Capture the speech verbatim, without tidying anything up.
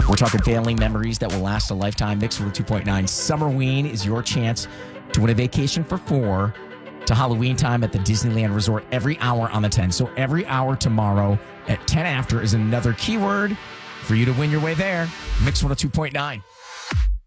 We're talking family memories that will last a lifetime. Mixed with a two point nine. Summerween is your chance to win a vacation for four to Halloween time at the Disneyland Resort every hour on the ten. So every hour tomorrow at ten after is another keyword for you to win your way there. Mixed with a two point nine.